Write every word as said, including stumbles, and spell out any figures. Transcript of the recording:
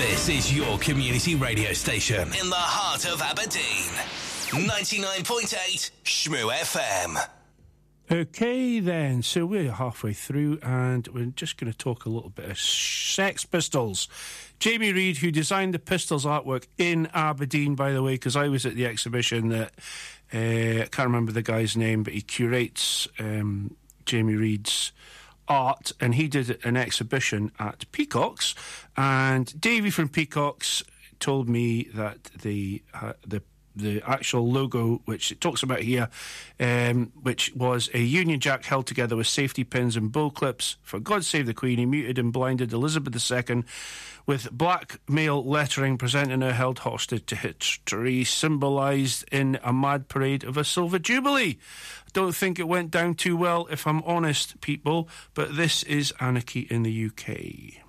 This is your community radio station in the heart of Aberdeen. ninety-nine point eight Shmoo F M. Okay then, so we're halfway through and we're just going to talk a little bit of Sex Pistols. Jamie Reid, who designed the Pistols artwork in Aberdeen, by the way, because I was at the exhibition that, uh, I can't remember the guy's name, but he curates um, Jamie Reid's art, and he did an exhibition at Peacocks, and Davey from Peacocks told me that the uh, the the actual logo, which it talks about here, um, which was a Union Jack held together with safety pins and bull clips. For God Save the Queen, he muted and blinded Elizabeth the Second with black male lettering presenting her held hostage to history, symbolised in a mad parade of a silver jubilee. I don't think it went down too well, if I'm honest, people, but this is anarchy in the U K.